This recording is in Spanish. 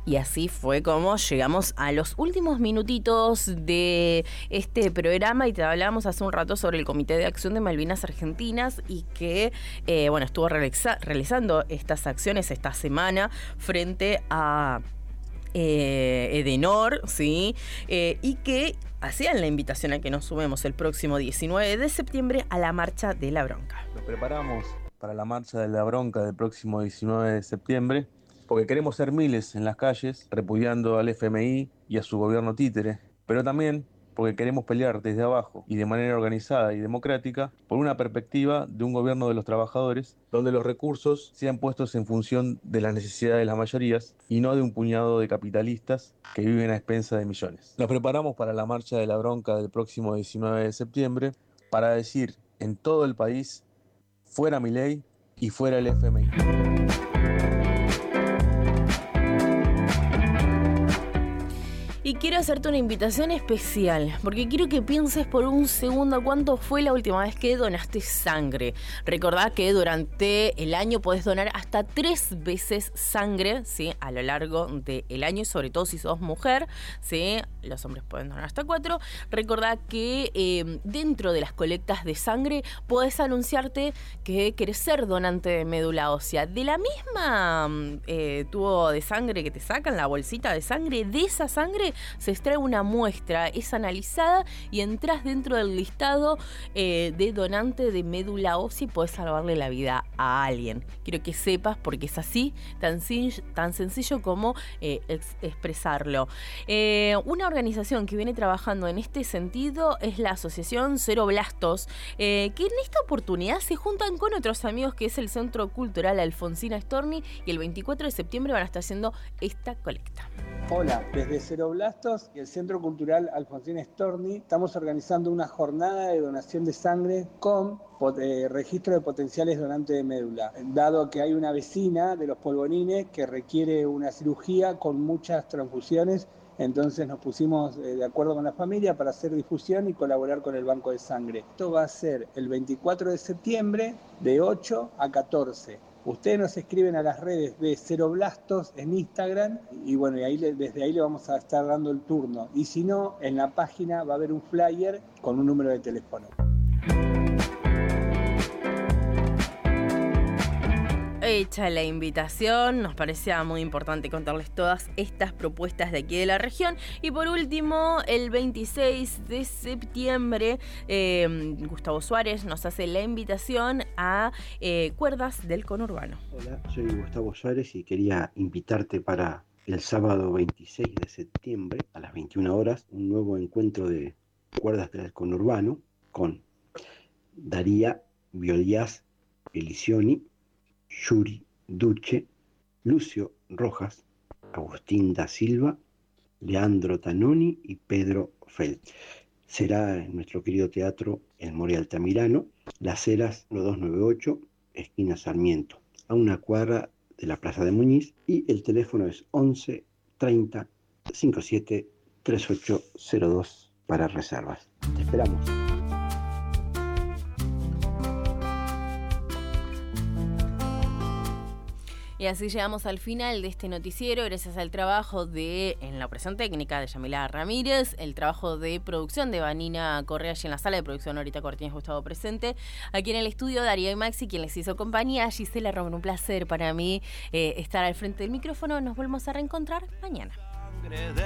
Y así fue como llegamos a los últimos minutitos de este programa y te hablábamos hace un rato sobre el Comité de Acción de Malvinas Argentinas y que estuvo realizando estas acciones esta semana frente a Edenor, ¿sí? Y que hacían la invitación a que nos sumemos el próximo 19 de septiembre a la Marcha de la Bronca. Nos preparamos para la Marcha de la Bronca del próximo 19 de septiembre porque queremos ser miles en las calles repudiando al FMI y a su gobierno títere, pero también porque queremos pelear desde abajo y de manera organizada y democrática por una perspectiva de un gobierno de los trabajadores donde los recursos sean puestos en función de las necesidades de las mayorías y no de un puñado de capitalistas que viven a expensas de millones. Nos preparamos para la Marcha de la Bronca del próximo 19 de septiembre para decir en todo el país fuera Milei y fuera el FMI. Y quiero hacerte una invitación especial, porque quiero que pienses por un segundo cuánto fue la última vez que donaste sangre. Recordá que durante el año podés donar hasta 3 veces sangre, ¿sí? A lo largo del año, y sobre todo si sos mujer, ¿sí? Los hombres pueden donar hasta 4. Recordá que dentro de las colectas de sangre podés anunciarte que querés ser donante de médula ósea. De la misma tubo de sangre que te sacan, la bolsita de sangre, de esa sangre se extrae una muestra, es analizada y entras dentro del listado de donante de médula ósea y podés salvarle la vida a alguien. Quiero que sepas porque es así, tan sencillo como expresarlo. Una organización que viene trabajando en este sentido es la Asociación Cero Blastos, que en esta oportunidad se juntan con otros amigos que es el Centro Cultural Alfonsina Storni y el 24 de septiembre van a estar haciendo esta colecta. Hola, desde Cero Blastos y el Centro Cultural Alfonsina Storni estamos organizando una jornada de donación de sangre con registro de potenciales donantes de médula, dado que hay una vecina de Los Polvorines que requiere una cirugía con muchas transfusiones. Entonces nos pusimos de acuerdo con la familia para hacer difusión y colaborar con el Banco de Sangre. Esto va a ser el 24 de septiembre de 8 a 14. Ustedes nos escriben a las redes de Cero Blastos en Instagram y bueno, y desde ahí le vamos a estar dando el turno. Y si no, en la página va a haber un flyer con un número de teléfono. Hecha la invitación, nos parecía muy importante contarles todas estas propuestas de aquí de la región. Y por último, el 26 de septiembre, Gustavo Suárez nos hace la invitación a Cuerdas del Conurbano. Hola, soy Gustavo Suárez y quería invitarte para el sábado 26 de septiembre a las 21 horas, un nuevo encuentro de Cuerdas del Conurbano con Daría Biolías Elisioni, Yuri Duche, Lucio Rojas, Agustín da Silva, Leandro Tanoni y Pedro Feld. Será en nuestro querido teatro El More Altamirano, Las Heras 1298, esquina Sarmiento, a una cuadra de la Plaza de Muñiz, y el teléfono es 11 30 57 3802 para reservas. Te esperamos. Y así llegamos al final de este noticiero, gracias al trabajo en la operación técnica de Yamila Ramírez, el trabajo de producción de Vanina Correa y en la sala de producción ahorita Cortines Gustavo presente, aquí en el estudio Darío y Maxi, quien les hizo compañía, Gisela Romero, un placer para mí estar al frente del micrófono, nos volvemos a reencontrar mañana.